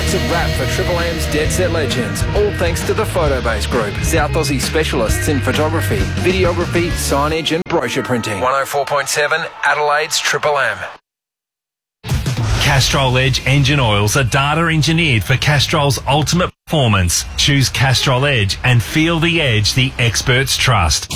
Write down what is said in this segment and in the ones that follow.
weeks of rap for Triple M's Dead Set Legends, all thanks to the Photobase Group, South Aussie specialists in photography, videography, signage and brochure printing. 104.7 Adelaide's Triple M. Castrol Edge engine oils are data engineered for Castrol's ultimate performance. Choose Castrol Edge and feel the edge the experts trust.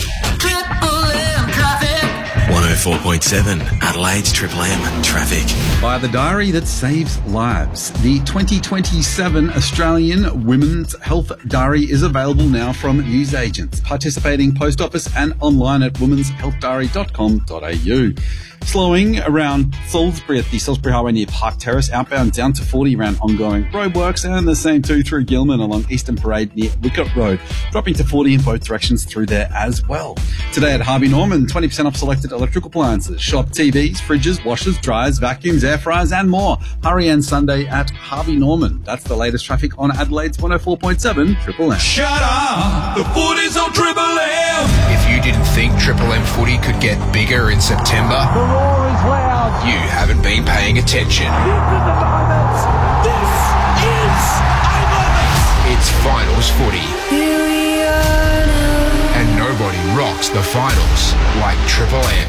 104.7 Adelaide's Triple M Traffic. By the diary that saves lives. The 2027 Australian Women's Health Diary is available now from newsagents, participating post office and online at womenshealthdiary.com.au. Slowing around Salisbury at the Salisbury Highway near Park Terrace, outbound down to 40 around ongoing roadworks, and the same too through Gilman along Eastern Parade near Wicket Road, dropping to 40 in both directions through there as well. Today at Harvey Norman, 20% off selected electrical appliances, shop TVs, fridges, washers, dryers, vacuums, air fryers and more. Hurry and Sunday at Harvey Norman. That's the latest traffic on Adelaide's 104.7 Triple M. Shut up! The footy's on Triple M! If you didn't think Triple M footy could get bigger in September, The roar is loud! you haven't been paying attention. This is the moment! This is a moment! It's finals footy. Here we are now. And nobody rocks the finals like Triple M.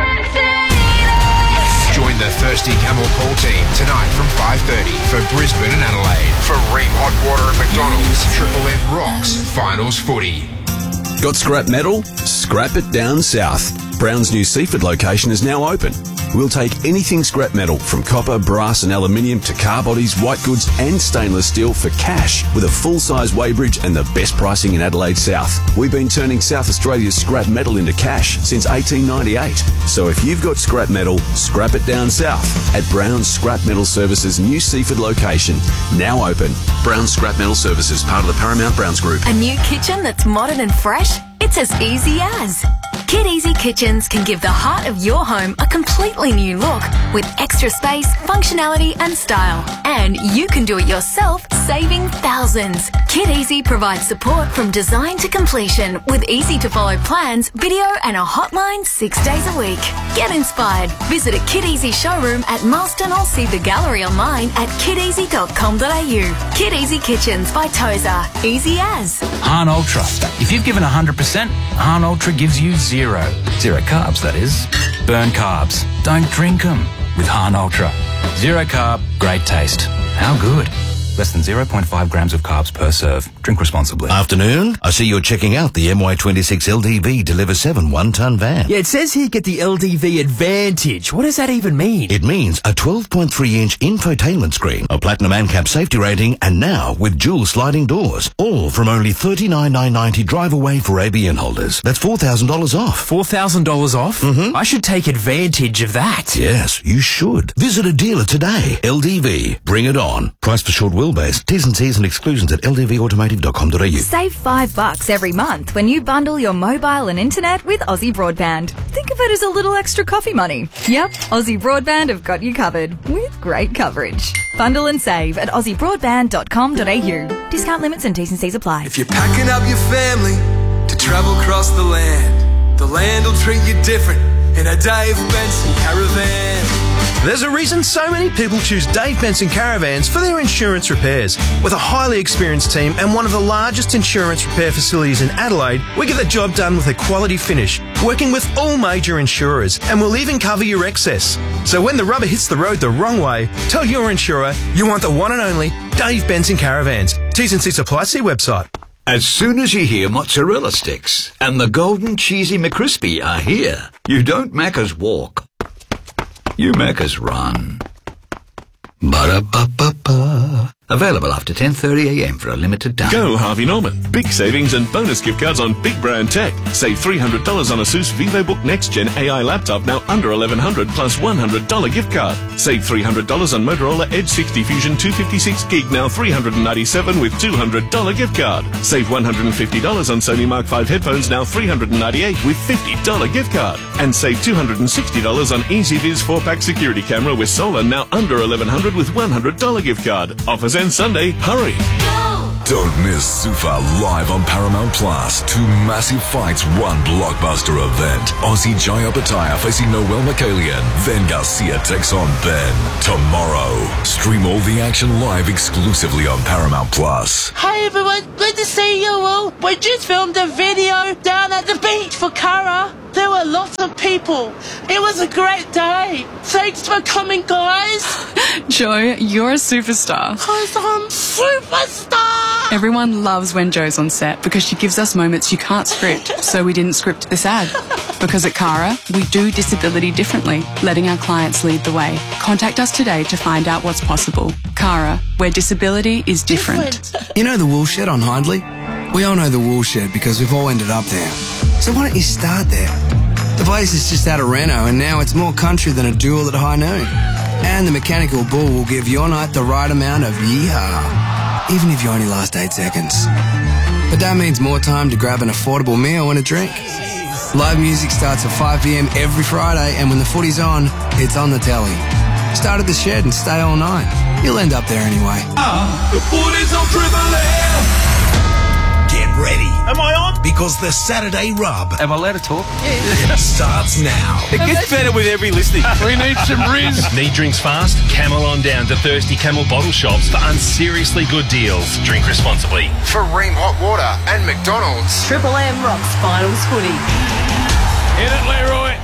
Join the Thirsty Camel Call team tonight from 5:30 for Brisbane and Adelaide. For Ream Hot Water and McDonald's, Triple M rocks finals footy. Got scrap metal? Scrap it down south. Brown's new Seaford location is now open. We'll take anything scrap metal, from copper, brass and aluminium to car bodies, white goods and stainless steel for cash, with a full-size weighbridge and the best pricing in Adelaide South. We've been turning South Australia's scrap metal into cash since 1898. So if you've got scrap metal, scrap it down south at Brown's Scrap Metal Services' new Seaford location, now open. Brown's Scrap Metal Services, part of the Paramount Browns Group. A new kitchen that's modern and fresh? It's as easy as. Kid Easy Kitchens can give the heart of your home a completely new look with extra space, functionality and style. And you can do it yourself, saving thousands. Kid Easy provides support from design to completion with easy-to-follow plans, video and a hotline 6 days a week. Get inspired. Visit a Kid Easy showroom at Marston or see the gallery online at kideasy.com.au. Kid Easy Kitchens by Tozer. Easy as. Hahn Ultra. If you've given 100%, Hahn Ultra gives you zero. Zero carbs, that is. Burn carbs. Don't drink them with Hahn Ultra. Zero carb, great taste. How good? Less than 0.5 grams of carbs per serve. Drink responsibly. Afternoon. I see you're checking out the MY26 LDV Deliver 7 one-ton van. Yeah, it says here get the LDV Advantage. What does that even mean? It means a 12.3-inch infotainment screen, a platinum ANCAP safety rating, and now with dual sliding doors. All from only $39,990 drive away for ABN holders. That's $4,000 off. $4,000 off? Mm-hmm. I should take advantage of that. Yes, you should. Visit a dealer today. LDV. Bring it on. Price for short wheelbase. T's and C's and exclusions at ldvautomotive.com.au. Save $5 every month when you bundle your mobile and internet with Aussie Broadband. Think of it as a little extra coffee money. Yep, Aussie Broadband have got you covered with great coverage. Bundle and save at aussiebroadband.com.au. Discount limits and T's and C's apply. If you're packing up your family to travel across the land will treat you different in a Dave Benson Caravan. There's a reason so many people choose Dave Benson Caravans for their insurance repairs. With a highly experienced team and one of the largest insurance repair facilities in Adelaide, we get the job done with a quality finish, working with all major insurers, and we'll even cover your excess. So when the rubber hits the road the wrong way, tell your insurer you want the one and only Dave Benson Caravans. T's and C's apply. See website. As soon as you hear mozzarella sticks and the golden cheesy McCrispy are here, you don't Macca's walk. You Macca's run. Ba-da-ba-ba-ba. Available after 10:30am for a limited time. Go Harvey Norman. Big savings and bonus gift cards on big brand tech. Save $300 on ASUS VivoBook Next Gen AI laptop, now under $1,100 plus $100 gift card. Save $300 on Motorola Edge 60 Fusion 256 gig, now $397 with $200 gift card. Save $150 on Sony Mark 5 headphones, now $398 with $50 gift card. And save $260 on EasyViz 4-pack security camera with solar, now under $1,100 with $100 gift card. Offers end Sunday. Hurry! Go! Don't miss Sufa live on Paramount Plus. 2 massive fights, 1 blockbuster event. Aussie Jayapataya facing Noel Michaelian. Then Garcia takes on Ben. Tomorrow. Stream all the action live exclusively on Paramount Plus. Hey everyone, good to see you all. We just filmed a video down at the beach for Cara. There were lots of people. It was a great day. Thanks for coming, guys. Joe, you're a superstar. Cause I'm superstar. Everyone loves when Joe's on set because she gives us moments you can't script, so we didn't script this ad. Because at Cara, we do disability differently, letting our clients lead the way. Contact us today to find out what's possible. Cara, where disability is different. You know the woolshed on Hindley? We all know the woolshed because we've all ended up there. So why don't you start there? The place is just out of reno and now it's more country than a duel at high noon. And the mechanical bull will give your night the right amount of yeehaw, even if you only last 8 seconds. But that means more time to grab an affordable meal and a drink. Live music starts at 5 p.m. every Friday, and when the footy's on, it's on the telly. Start at the shed and stay all night. You'll end up there anyway. The footy's on Triple M. Get ready. Am I on? Because the Saturday Rub Am I allowed to talk? starts now. It gets better with every listening. We need some Riz. Need drinks fast? Camel on down to Thirsty Camel bottle shops for unseriously good deals. Drink responsibly. For Ream Hot Water and McDonald's. Triple M rocks finals footy. Hit it, Leroy.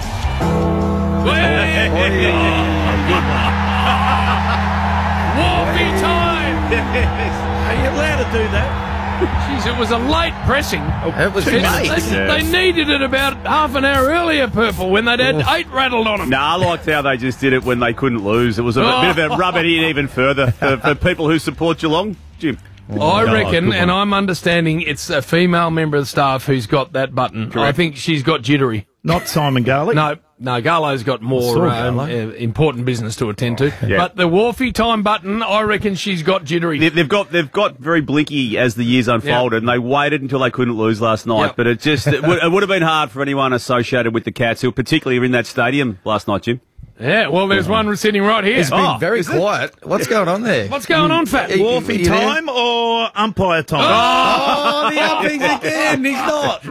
Warpy time. Are you allowed to do that? Jeez, it was a late pressing. It was late. They needed it about half an hour earlier, Purple, when they'd had 8 rattled on them. Nah, I liked how they just did it when they couldn't lose. It was a bit of a rub it in even further for people who support Geelong. Jim. I reckon, and I'm understanding it's a female member of the staff who's got that button. Correct. I think she's got jittery. Not Simon Garlick? No, Garlo's got more important business to attend to. Yeah. But the Wharfie time button, I reckon she's got jittery. They've got very blinky as the years unfolded, and they waited until they couldn't lose last night. But it would have been hard for anyone associated with the Cats, who particularly were in that stadium last night, Jim. Yeah, well, there's one sitting right here. It's been very quiet. What's going on there? What's going on, Fat? Wharfie time or umpire time? Oh, the umping again. He's not.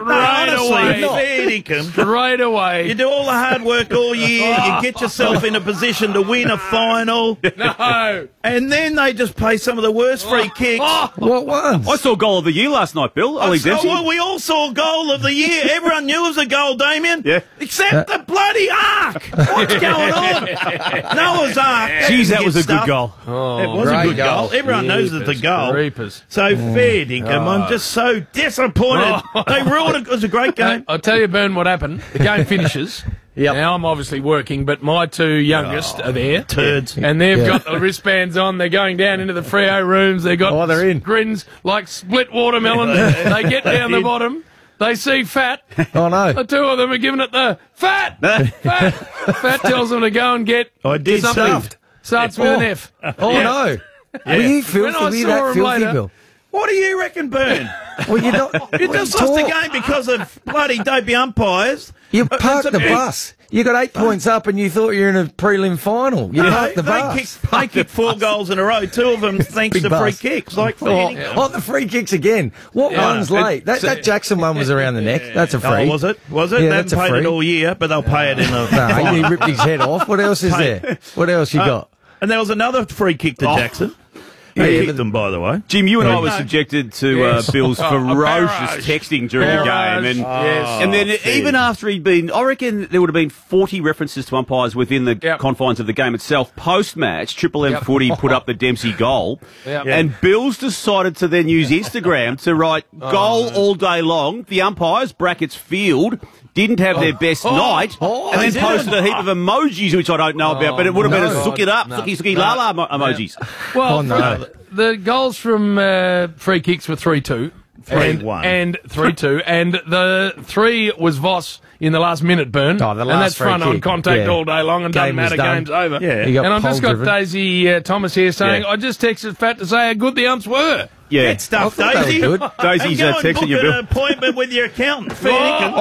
Straight away. You do all the hard work all year. You get yourself in a position to win a final. No. And then they just play some of the worst free kicks. What one? I saw goal of the year last night, Bill. Ollie Dempsey. Well, we all saw goal of the year. Everyone knew it was a goal, Damien. Yeah. Except the bloody Ark. What's going on? Noah's Ark. Jeez, that was a good goal. It was a good goal. Everyone knows it's a goal. Reapers. So fair dinkum. I'm just so disappointed. They ruined it. It was a great game. I'll tell you, Bern, what happened. The game finishes. Now I'm obviously working, but my 2 youngest are there. Turds. And they've got the wristbands on. They're going down into the Freo rooms. They've got they're in. grins like split watermelon. They get down the bottom. They see Fat. Oh, no. The 2 of them are giving it the Fat. Fat. Fat tells them to go and get something. Stuffed. Starts with an F. Oh, no. Yeah. Were you When I saw him later, Bill? What do you reckon, Bern? Well, you just lost the game because of bloody dopey umpires. You parked the bus. You got 8 points up and you thought you were in a prelim final. You parked the bus. They kicked 4 goals in a row, 2 of them thanks to free kicks. The free kicks again. What one's late? That Jackson one was around the neck. That's a free. Oh, was it? Was it? Yeah, They haven't paid it all year, but they'll pay it in a... No, he ripped his head off. What else is there? What else you got? And there was another free kick to Jackson. He kicked them, by the way. Jim, you and I were subjected to Bill's ferocious texting during the game. And then even after he'd been, I reckon there would have been 40 references to umpires within the confines of the game itself. Post-match, Triple M Footy put up the Dempsey goal. And Bill's decided to then use Instagram to write goal all day long. The umpires, brackets field, didn't have their best night, and then posted a heap of emojis, which I don't know about, but it would have been a sook it up, sooky la la emojis. Well, the goals from free kicks were 3-2. 3-1. And 3-2. And the 3 was Voss in the last minute, Burn. Oh, the last and that's free front kick. on contact all day long and doesn't matter, game's over. Yeah. And I've just got Daisy Thomas here saying, Yeah. I just texted Fat to say how good the umps were. Yeah. Get stuff, I thought they Daisy. were good. Daisy's and go and texting book you, an Bill. appointment with your accountant. Bill.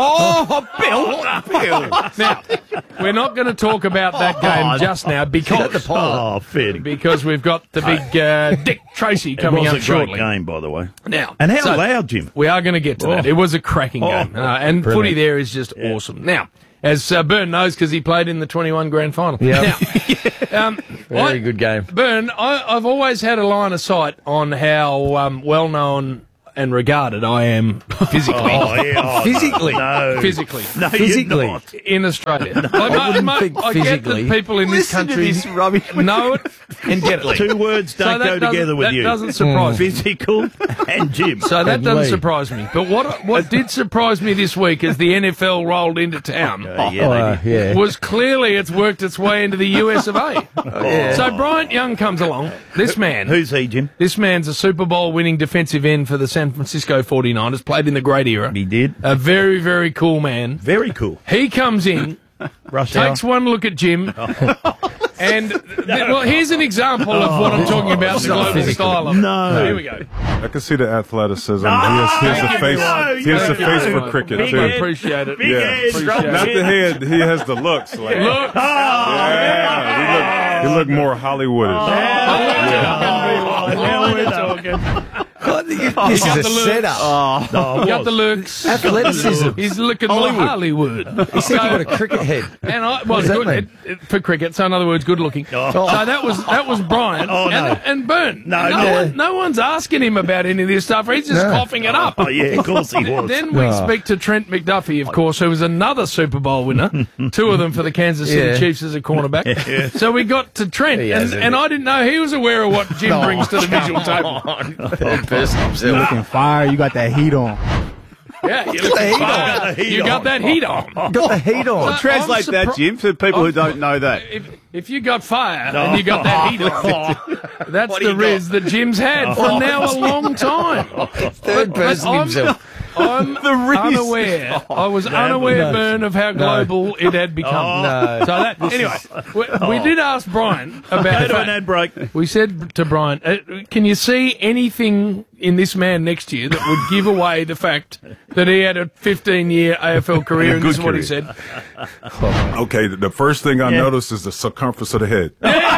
Now, we're not going to talk about that game just now because fair. because we've got the big Dick Tracy coming up It was a great shortly. game, by the way. Now, And how so loud, Jim? We are going to get to that. It was a cracking game. And brilliant. footy there is just awesome. Now, as Byrne knows because he played in the 21 grand final. Yeah. Now, Very good game. Byrne, I've always had a line of sight on how well-known and regarded I am physically. Physically? No. Physically. No, Physically? you're not. In Australia. I wouldn't think I get physically. that people in this country know it and get it. Two words don't that go doesn't- together with that you. doesn't surprise me. Physical and Jim. So that And doesn't Lee. surprise me. But what did surprise me this week as the NFL rolled into town Yeah. was clearly it's worked its way into the US of A. So Bryant Young comes along. This man. Who's he, Jim? This man's a Super Bowl winning defensive end for the San Francisco 49ers, played in the great era. He did. A very, very cool man. Very cool. He comes in, Rush takes one look at Jim, and well, here's an example of what I'm talking about, the global style of it. No. Here we go. I can see the athleticism. Oh, he has the thank face. you. He has the Thank face you. for cricket Big too. head. Appreciate it. Big head, Appreciate Not it. the head. He has the looks. Like, Look. yeah, he look more Hollywoodish. Now we're talking. This is a setup. Got the looks. Athleticism. He's looking more Hollywood. He said you got a cricket head. And What does that mean? for cricket, so in other words, good looking. So that was Brian. Oh, no. And Byrne. No. No one's asking him about any of this stuff. He's just coughing it up. Oh, yeah, of course he was. Then we speak to Trent McDuffie, of course, who was another Super Bowl winner. Two of them for the Kansas City Chiefs as a cornerback. So we got to Trent, and I didn't know he was aware of what Jim brings to the visual table. You're looking fire. You got that heat on. Yeah, you got that heat on. Got the heat on. Translate that, Jim, for people who don't know that. If you got fire and you got that heat on, that's the riz that Jim's had for now a long time. Third person himself. I'm unaware. I was unaware, Byrne, of how global it had become. No. So that anyway, we did ask Brian about Go to an ad break. We said to Brian, can you see anything in this man next year that would give away the fact that he had a 15-year AFL career? And this is what he said. Okay, the first thing I noticed is the circumference of the head.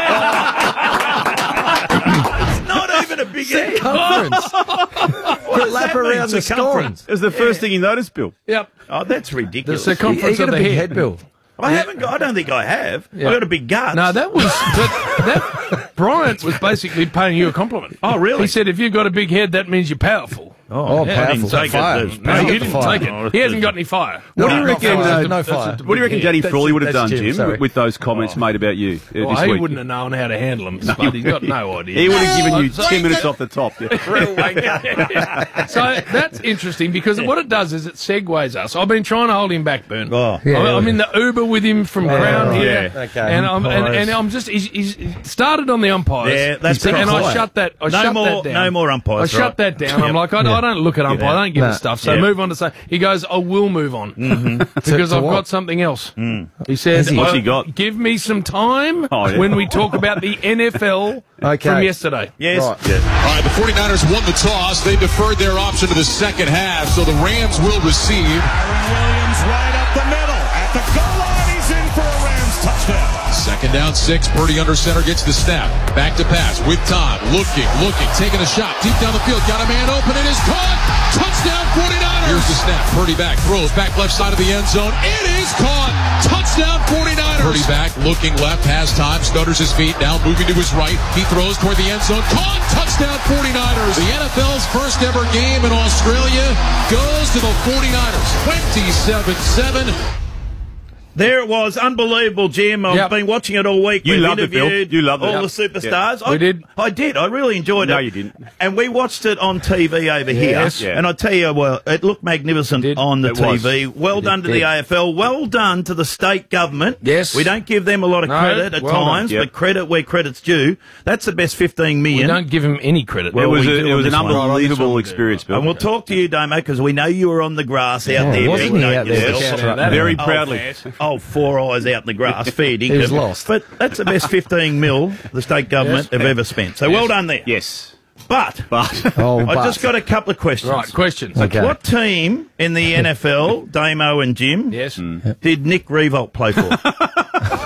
It's not even a big head. Circumference. Lap around the circumference. It was the first thing you noticed, Bill. Yep. Oh, that's ridiculous. The circumference You of got a the big head. head, Bill. I don't think I have. I got a big gut. No, that Bryant was basically paying you a compliment. Oh, really? He said if you've got a big head, that means you're powerful. Oh, Yeah, powerful. take it. Fire. There's No, he got the didn't fire. take it. He hasn't got any fire. What do you No, reckon? no fire. What do you reckon Danny That's- Frawley would have done, that's Jim, sorry. with those comments made about you Well, this he week? wouldn't have known how to handle them. But he's got no idea. He would have given you So- 10 minutes off the top. Yeah. So that's interesting because what it does is it segues us. I've been trying to hold him back, Byrne. Oh. Yeah. I'm in the Uber with him from Crown here, yeah. Okay. and I'm just he's started on the umpires. Yeah, that's and I right. shut that. I shut that down. No more umpires. I shut that down. I'm like, I don't look at umpire. I don't give a stuff. So move on to say. He goes, I will move on because To I've what? got something else. He said, What's he got? Give me some time Oh, yeah. when we talk about the NFL Okay. from yesterday. Yes. Right. All right, the 49ers won the toss. They deferred their option to the second half, so the Rams will receive. Aaron Williams right up the middle. At the goal line, he's in for a Rams touchdown. Second down, 6. Purdy under center gets the snap. Back to pass with time. Looking, taking a shot. Deep down the field. Got a man open. It is caught. Touchdown 49ers. Here's the snap. Purdy back. Throws back left side of the end zone. It is caught. Touchdown 49ers. Purdy back. Looking left. Has time. Stutters his feet. Now moving to his right. He throws toward the end zone. Caught. Touchdown 49ers. The NFL's first ever game in Australia goes to the 49ers. 27-7. There it was, unbelievable, Jim. I've been watching it all week. You We've loved it, Bill. interviewed You loved it. all Yep. the superstars. Yeah. We did. I did. I really enjoyed it. No, you didn't. And we watched it on TV over Yes. here. Yeah. And I tell you, well, it looked magnificent on the It was. TV. Well done to the AFL. Well done to the state government. Yes. We don't give them a lot of No, credit at well done. times, Yep. but credit where credit's due. That's the best 15 We million. don't give him any credit. It was, we it do was on an this one. unbelievable experience, Bill. And we'll talk to you, Damo, because we know you were on the grass out there. wasn't big he note out there? yourself. Yeah, Very Oh, proudly. Oh, 4 eyes out in the grass, fair dinkum. He was lost. But that's the best 15 mil the state government have ever spent. So well done there. Yes. But Oh, I but. just got a couple of questions. Right, questions. Okay. What team in the NFL, Damo and Jim, Yes. did Nick Revolt play for?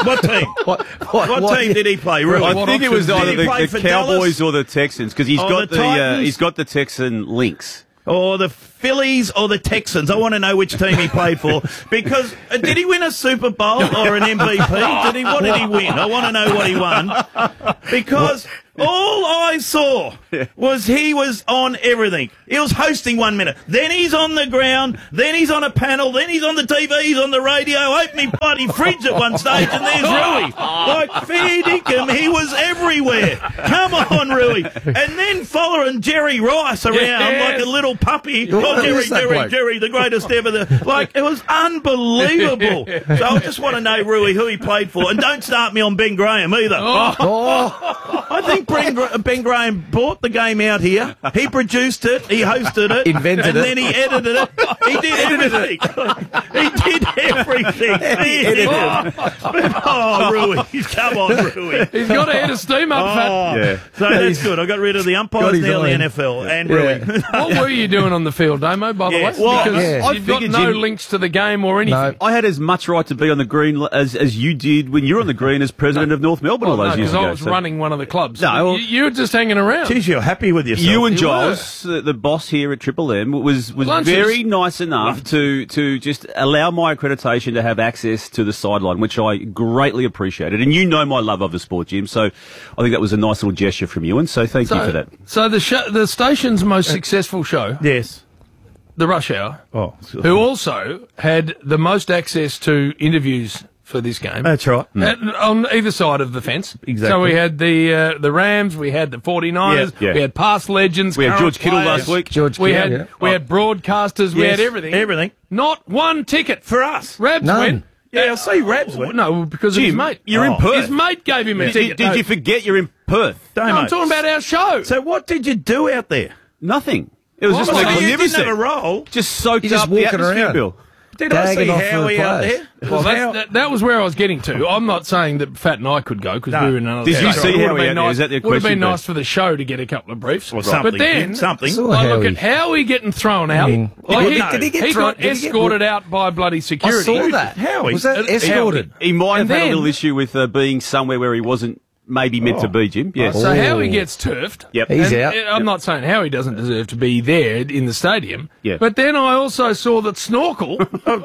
What team? What team did he play? Really? I think it was either the for Cowboys Dallas? or the Texans because he's got the Titans? he's got the Texan links. Or the Phillies or the Texans. I want to know which team he played for. Because did he win a Super Bowl or an MVP? What did he win? I want to know what he won. Because all I saw was he was on everything. He was hosting 1 minute. Then he's on the ground. Then he's on a panel. Then he's on the TV. He's on the radio. Open me bloody fridge at one stage and there's Rui. Like, fair dinkum, he was everywhere. Come on, Rui. And then following Jerry Rice around like a little puppy. Oh, Jerry, the greatest ever. Like, it was unbelievable. So I just want to know, Rui, who he played for. And don't start me on Ben Graham either. I think Ben Graham brought the game out here. He produced it. He hosted it. Invented and it. then he edited it. He did everything. He did everything. Oh, Rui. Come on, Rui. He's got a head of steam up, Fat. Yeah. So that's good. I got rid of the umpires, now the NFL, and Rui. What were you doing on the field, Damo, by the way? Well, Because I you've got figured, no Jim, links to the game or anything. I had as much right to be on the green as you did when you were on the green as president of North Melbourne all those years because ago. I was running one of the clubs. No, well, you were just hanging around. Geez, you're happy with yourself. You and You Giles, the boss here at Triple M, was Lunches. very nice enough to just allow my accreditation to have access to the sideline, which I greatly appreciated. And you know my love of the sport, Jim, so I think that was a nice little gesture from you, and so thank you for that. So the station's most successful show, Yes. The Rush Hour, Oh, who also had the most access to interviews for this game. That's right. On either side of the fence. Exactly. So we had the Rams, we had the 49ers, Yeah. we had past legends, We had current George Kittle players. last week. We had broadcasters, we had everything. Everything. Not one ticket For us. Rabs None. went. Yeah, I'll say Rabs went. No, because of his Jim, mate. you're in Perth. His mate gave him a ticket. Did you forget you're in Perth? No, I'm talking about our show. So what did you do out there? Nothing. It was just Well, like you didn't have a role. Just soaked You're just up the walking atmosphere, around. Bill. Did I see Gagging off for the Howie out players. there? Well, How- that was where I was getting to. I'm not saying that Fat and I could go because we were in another Did you state. see It would have Howie been out there? nice- Is that the would have question, been Brett? nice for the show to get a couple of briefs. Well, something. But then Something. Saw I look Howie. at Howie getting thrown out. Like Did he get he thrown- got did he get- escorted out by bloody I security. saw that. Howie? Was that escorted? He might have And had a then- little issue with being somewhere where he wasn't maybe meant to be, Jim. Yes. So Oh. Howie gets turfed. Yep. He's And out. I'm not saying Howie doesn't deserve to be there in the stadium. Yeah. But then I also saw that Snorkel,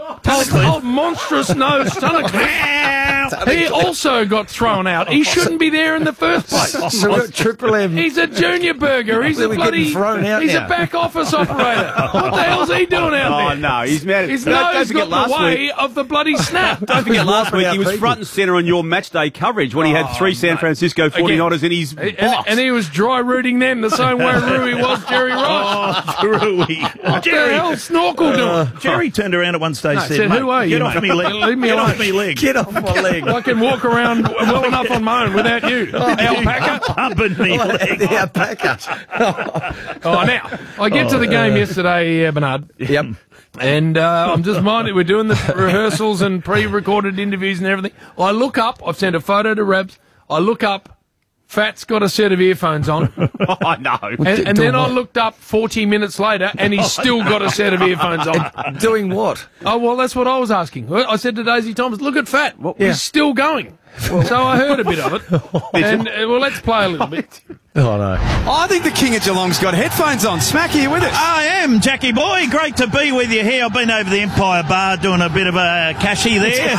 old monstrous nose Tunnicliffe, he also got thrown out. He shouldn't be there in the first place. So we've got Triple M. He's a junior burger. He's a We're bloody. getting thrown out He's now. a back office operator. What the hell's he doing out Oh there? no, he's mad. His Don't nose forget got in the last way week. of the bloody snap. Don't forget last week he was people. front and centre on your match day coverage when he had three San Francisco 49ers in his box. And he was dry rooting them the same way Rui was Jerry Ross. Oh, Rui. What the hell Snorkel doing? Jerry turned around at one stage and No, said, said, "Who are you, get off mate? me leg. Leave me Get alone. off me leg. Get off my leg. I can walk around well enough on my own without you. Alpaca. Pumping me leg. The alpaca. Oh, now, I get to the game yesterday, Bernard. Yep. And I'm just minded, we're doing the rehearsals and pre-recorded interviews and everything. I look up, I've sent a photo to Rabs. I look up, Fat's got a set of earphones on. Oh no. And then I looked up 40 minutes later and he's still got a set of earphones on. Doing what? Oh, well, that's what I was asking. I said to Daisy Thomas, look at Fat. He's still going. So I heard a bit of it. And, well, let's play a little bit. Oh, no. I think the King of Geelong's got headphones on. Smack here with us. I am, Jackie boy. Great to be with you here. I've been over the Empire Bar doing a bit of a cashy there.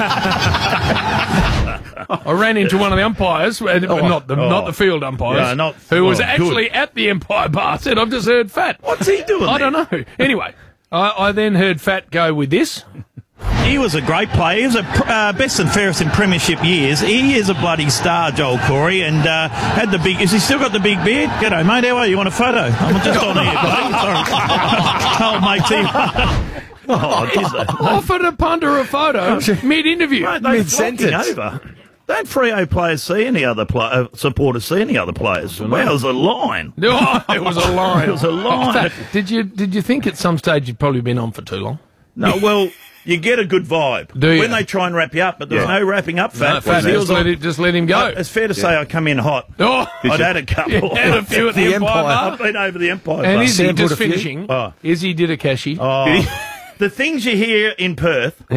I ran into one of the umpires, not the field umpires, who was actually at the Empire Bar. Said, "I've just heard Fat." What's he doing I there? don't know. Anyway, I then heard Fat go with this. He was a great player. He was a best and fairest in premiership years. He is a bloody star, Joel Corey, and had the big. Has he still got the big beard? G'day, mate. How are you? You want a photo? I'm just on here, buddy. Sorry. Oh, matey. Offered a punter a photo mid-interview. Mid-sentence. Don't Freo players see any other supporters see any other players? Well, it was a line. Oh, it was a line. It was a line. Did you think at some stage you'd probably been on for too long? No, well, you get a good vibe Do you? when they try and wrap you up, but there's no wrapping up. Fat, just let him go. It's fair to say I come in hot. Oh, I'd had a couple. You had a few at the Empire Bar. I've been over the Empire And Bar. Izzy, just finishing, Izzy did a cashy. The things you hear in Perth. Yep.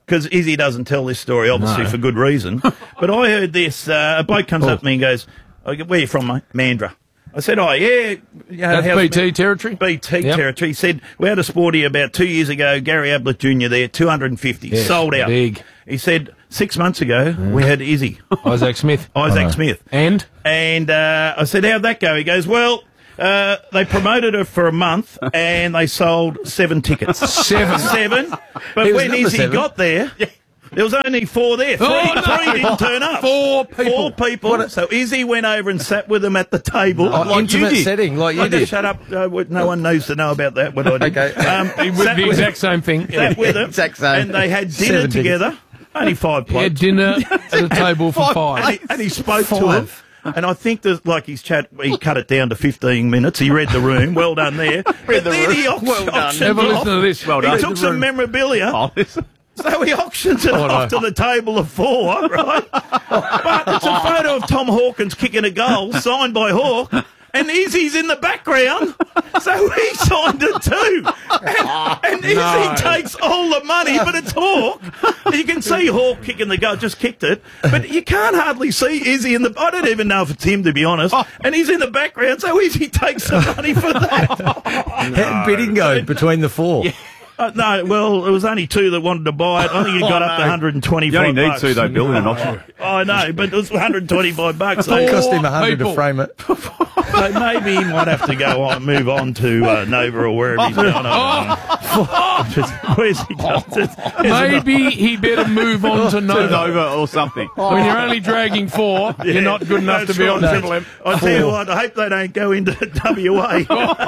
because Izzy doesn't tell this story, obviously, for good reason. But I heard this. A bloke comes up to me and goes, "Where are you from, mate?" Mandurah. I said, "Oh, yeah." That's BT territory? BT territory. He said, "We had a sporty about 2 years ago, Gary Ablett Jr. there, 250. Yes, sold out." big. He said, 6 months ago, we had Izzy. Isaac Smith. Smith. And I said, "How'd that go?" He goes, "Well, they promoted her for a month and they sold 7 tickets." Seven. But when Izzy got there... There was only 4 there. Three didn't turn up. 4 people. 4 people. So Izzy went over and sat with them at the table. Like intimate setting, like you did. Shut up. No one needs to know about that, what I did. Okay. The exact same thing. Sat with them. Exact same. And they had dinner together. Only 5 plates. Yeah, dinner at a table for 5. And he spoke to them. And I think there's like he cut it down to 15 minutes. He read the room. Well done there. But then he auctioned Never listen to this. Well done. He took some memorabilia. So he auctions it off to the table of 4, right? But it's a photo of Tom Hawkins kicking a goal, signed by Hawk, and Izzy's in the background, so he signed it too. And Izzy takes all the money, but it's Hawk. You can see Hawk kicking the goal, just kicked it, but you can't hardly see Izzy in the... I don't even know if it's him, to be honest. And he's in the background, so Izzy takes the money for that. How did bidding go between the 4? Yeah. No, well, it was only 2 that wanted to buy it. I think it got up to 125 You only need bucks. 2, though, Bill, in an auction. I know, but it was 125 bucks. It cost him 100 to frame it. So maybe he might have to move on to Nova or wherever he's going. Where's he going? Maybe he better move on to Nova. Nova or something. When you're only dragging 4, you're not good enough to be on Triple M. I tell you what, I hope they don't go into WA.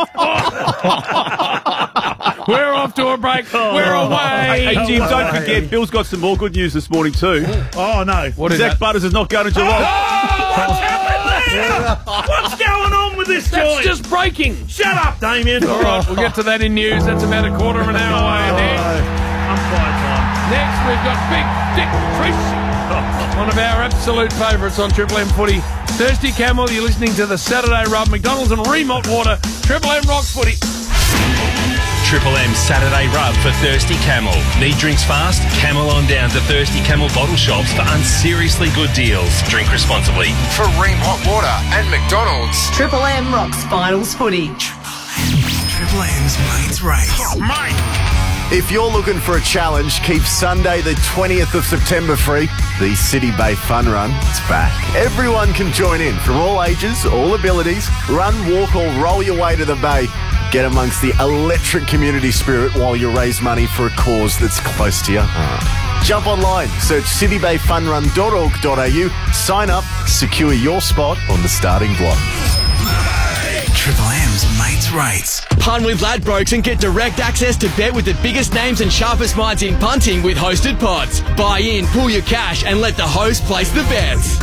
We're off to a break. We're away. Hey, Jim, don't forget, Bill's got some more good news this morning, too. Oh, no. What is Zach that? Butters is not going to Geelong. What's happened there? What's going on with this joint? That's just breaking. Shut up, Damien. All right, we'll get to that in news. That's about a quarter of an hour away. Umpire time. Next, we've got Big Dick Tracy, one of our absolute favourites on Triple M Footy. Thirsty Camel, you're listening to the Saturday Rub. McDonald's and Remalt Water. Triple M Rocks Footy. Triple M Saturday Rub for Thirsty Camel. Need drinks fast? Camel on down to Thirsty Camel bottle shops for unseriously good deals. Drink responsibly. For Ream Hot Water and McDonald's. Triple M rocks finals footy. Triple M's Mates Race. If you're looking for a challenge, keep Sunday the 20th of September free. The City Bay Fun Run is back. Everyone can join in from all ages, all abilities. Run, walk or roll your way to the bay. Get amongst the electric community spirit while you raise money for a cause that's close to your heart. Jump online, search citybayfunrun.org.au, sign up, secure your spot on the starting block. Triple M's Mates Race. Pun with Ladbrokes and get direct access to bet with the biggest names and sharpest minds in punting with hosted pods. Buy in, pool your cash and let the host place the bets.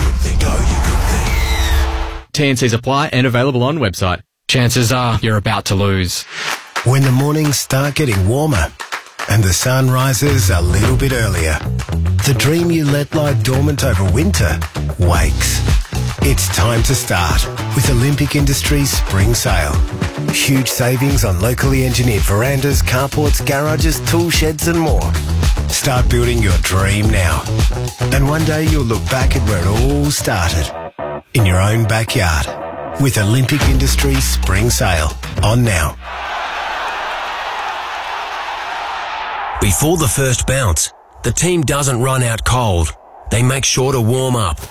TNCs apply and available on website. Chances are you're about to lose. When the mornings start getting warmer and the sun rises a little bit earlier, the dream you let lie dormant over winter wakes. It's time to start with Olympic Industries Spring Sale. Huge savings on locally engineered verandas, carports, garages, tool sheds and more. Start building your dream now. And one day you'll look back at where it all started. In your own backyard. With Olympic Industries Spring Sale. On now. Before the first bounce, the team doesn't run out cold. They make sure to warm up.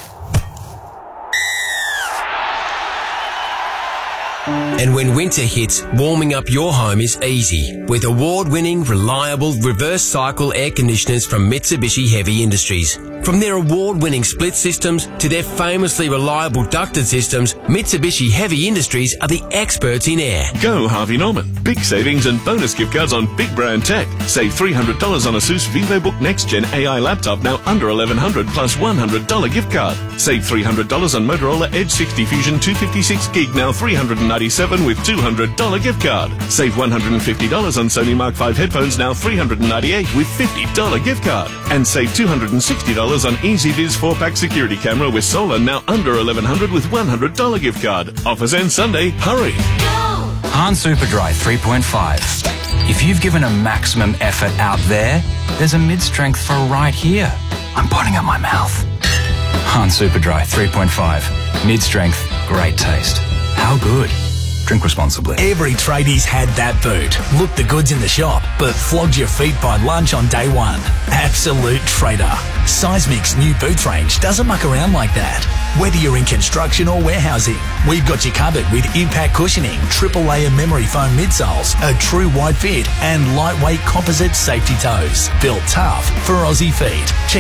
And when winter hits, warming up your home is easy with award-winning, reliable, reverse cycle air conditioners from Mitsubishi Heavy Industries. From their award-winning split systems to their famously reliable ducted systems, Mitsubishi Heavy Industries are the experts in air. Go Harvey Norman. Big savings and bonus gift cards on big brand tech. Save $300 on ASUS VivoBook Next Gen AI laptop now under $1,100 plus $100 gift card. Save $300 on Motorola Edge 60 Fusion 256 gig now $397 with $200 gift card. Save $150 on Sony Mark 5 headphones now $398 with $50 gift card. And save $260 on EasyViz 4-pack security camera with solar now under $1,100 with $100 gift card. Offers end Sunday. Hurry! Han Superdry 3.5. If you've given a maximum effort out there, there's a mid-strength for right here. I'm potting up my mouth. Han Superdry 3.5. Mid-strength, great taste. How good? Drink responsibly. Every tradie's had that boot. Looked the goods in the shop, but flogged your feet by lunch on day one. Absolute trader. Seismic's new boots range doesn't muck around like that. Whether you're in construction or warehousing, we've got you covered with impact cushioning, triple layer memory foam midsoles, a true wide fit, and lightweight composite safety toes. Built tough for Aussie feet. Check